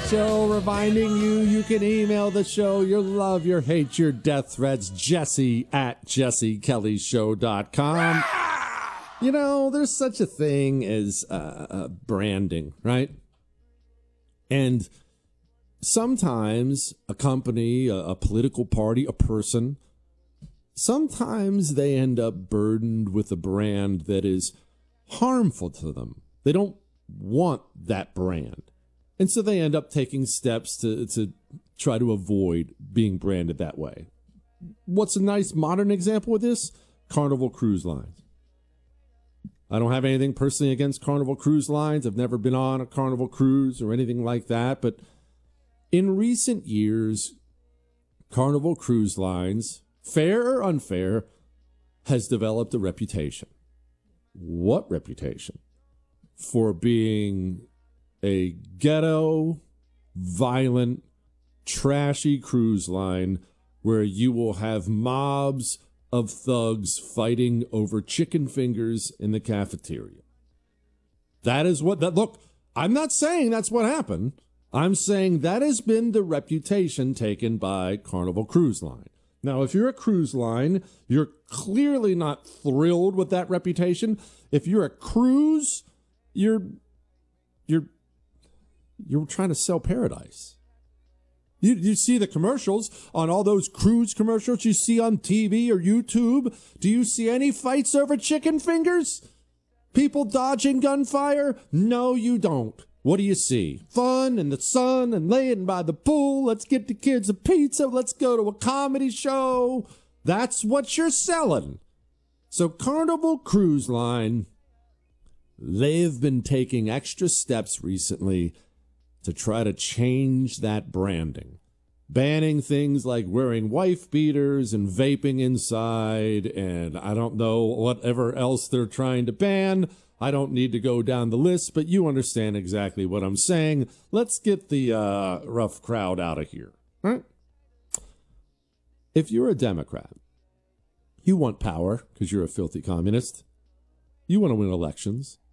Show, reminding you can email the show your love, your hate, your death threats, Jesse at jessekellyshow.com. You know, there's such a thing as branding, right? And sometimes a company, a political party, a person, sometimes they end up burdened with a brand that is harmful to them. They don't want that brand. And so they end up taking steps to try to avoid being branded that way. What's a nice modern example of this? Carnival Cruise Lines. I don't have anything personally against Carnival Cruise Lines. I've never been on a Carnival cruise or anything like that. But in recent years, Carnival Cruise Lines, fair or unfair, has developed a reputation. What reputation? For being a ghetto, violent, trashy cruise line where you will have mobs of thugs fighting over chicken fingers in the cafeteria. That is what that look, I'm not saying that's what happened. I'm saying that has been the reputation taken by Carnival Cruise Line. Now, if you're a cruise line, you're clearly not thrilled with that reputation. If you're a cruise, you're trying to sell paradise. You see the commercials on all those cruise commercials you see on TV or YouTube. Do you see any fights over chicken fingers? People dodging gunfire? No, you don't. What do you see? Fun and the sun and laying by the pool. Let's get the kids a pizza. Let's go to a comedy show. That's what you're selling. So Carnival Cruise Line, they've been taking extra steps recently to try to change that branding. Banning things like wearing wife beaters and vaping inside, and I don't know whatever else they're trying to ban. I don't need to go down the list, but you understand exactly what I'm saying. Let's get the rough crowd out of here. All right? If you're a Democrat, you want power because you're a filthy communist. You want to win elections.